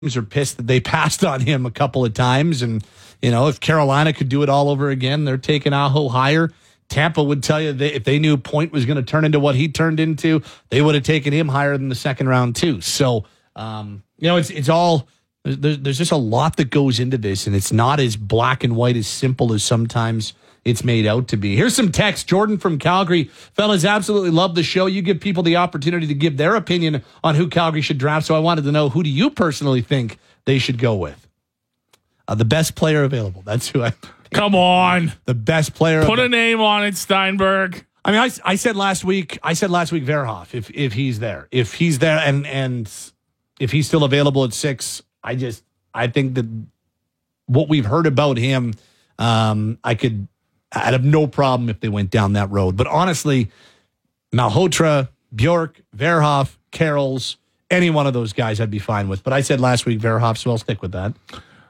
are pissed that they passed on him a couple of times. And, if Carolina could do it all over again, they're taking Aho higher. Tampa would tell you if they knew Point was going to turn into what he turned into, they would have taken him higher than the second round too. So, it's all, there's just a lot that goes into this, and it's not as black and white, as simple as sometimes it's made out to be. Here's some text. Jordan from Calgary. Fellas, absolutely love the show. You give people the opportunity to give their opinion on who Calgary should draft. So I wanted to know, who do you personally think they should go with? The best player available. That's who I... Come on. The best player. Put a name on it, Steinberg. I mean, I said last week Verhoff, if he's there. If he's there and if he's still available at 6, I think that what we've heard about him, I'd have no problem if they went down that road. But honestly, Malhotra, Bjork, Verhoff, Carols, any one of those guys I'd be fine with. But I said last week Verhoff, so I'll stick with that.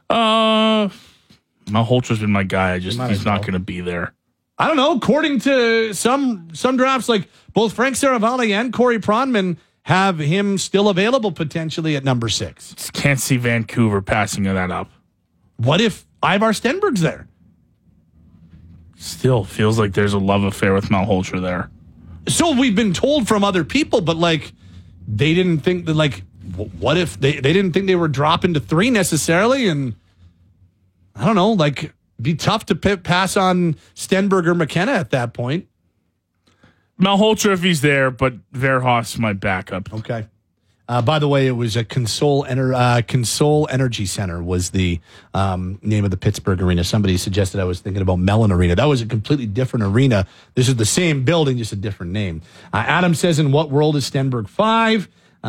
Malhotra's been my guy. He's not going to be there. I don't know. According to some drafts, like both Frank Saravalli and Corey Pronman have him still available potentially at number 6. Just can't see Vancouver passing that up. What if Ivar Stenberg's there? Still feels like there's a love affair with Malhotra there. So we've been told from other people, but they didn't think that, what if they didn't think they were dropping to 3 necessarily? And I don't know, be tough to pass on Stenberg or McKenna at that point. Malhotra if he's there, but Verhoff's my backup. Okay. By the way, it was a Console Energy Center was the name of the Pittsburgh arena. Somebody suggested I was thinking about Mellon Arena. That was a completely different arena. This is the same building, just a different name. Adam says, in what world is Stenberg 5?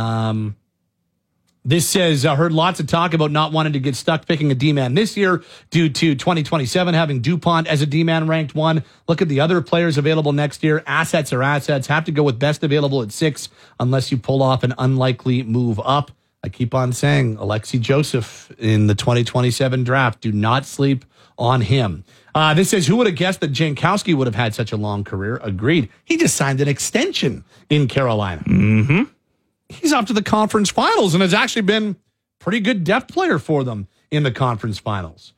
This says, I heard lots of talk about not wanting to get stuck picking a D-man this year due to 2027 having DuPont as a D-man ranked 1. Look at the other players available next year. Assets are assets. Have to go with best available at 6 unless you pull off an unlikely move up. I keep on saying Alexei Joseph in the 2027 draft. Do not sleep on him. This says, who would have guessed that Jankowski would have had such a long career? Agreed. He just signed an extension in Carolina. Mm-hmm. He's up to the conference finals and has actually been pretty good depth player for them in the conference finals.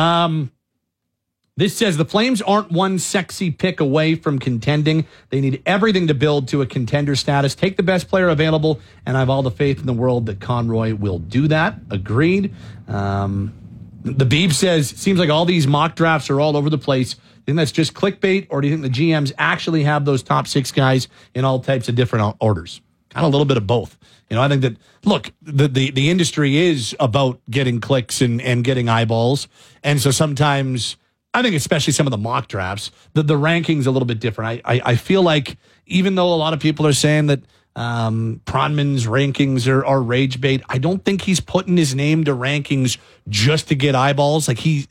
This says the Flames aren't one sexy pick away from contending. They need everything to build to a contender status. Take the best player available, and I have all the faith in the world that Conroy will do that. Agreed. The Beeb says, seems like all these mock drafts are all over the place. Do you think that's just clickbait, or do you think the GMs actually have those top 6 guys in all types of different orders? Kind of a little bit of both. I think that, look, the industry is about getting clicks and getting eyeballs. And so sometimes, I think especially some of the mock drafts, the ranking's a little bit different. I feel like even though a lot of people are saying that Pronman's rankings are rage bait, I don't think he's putting his name to rankings just to get eyeballs.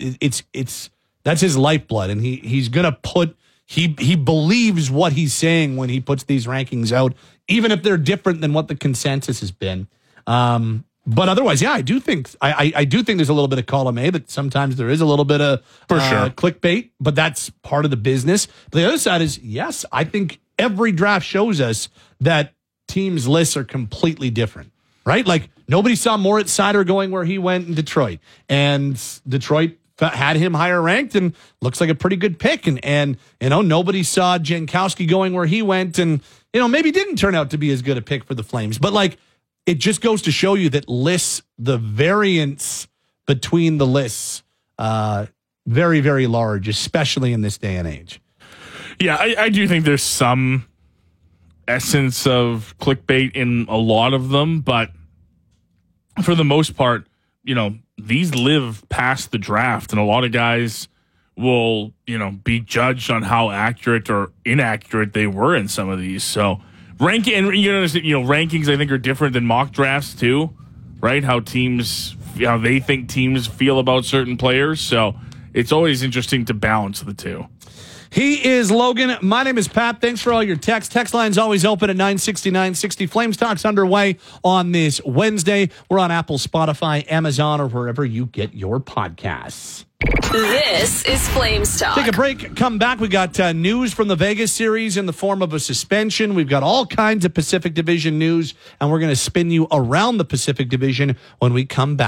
That's his lifeblood. And he's going to put, he believes what he's saying when he puts these rankings out, even if they're different than what the consensus has been. But otherwise, yeah, I do think there's a little bit of column A, that sometimes there is a little bit of clickbait, but that's part of the business. But the other side is, yes, I think every draft shows us that teams' lists are completely different, right? Nobody saw Moritz Seider going where he went in Detroit, and Detroit had him higher ranked and looks like a pretty good pick. And nobody saw Jankowski going where he went, and maybe didn't turn out to be as good a pick for the Flames. But it just goes to show you that lists, the variance between the lists, very, very large, especially in this day and age. Yeah, I do think there's some essence of clickbait in a lot of them, but for the most part, these live past the draft, and a lot of guys will, be judged on how accurate or inaccurate they were in some of these. So ranking, and rankings I think are different than mock drafts too, right? How they think teams feel about certain players. So it's always interesting to balance the two. He is Logan. My name is Pat. Thanks for all your texts. Text line's always open at 960-960. Flames Talk's underway on this Wednesday. We're on Apple, Spotify, Amazon, or wherever you get your podcasts. This is Flames Talk. Take a break. Come back. We got news from the Vegas series in the form of a suspension. We've got all kinds of Pacific Division news, and we're going to spin you around the Pacific Division when we come back.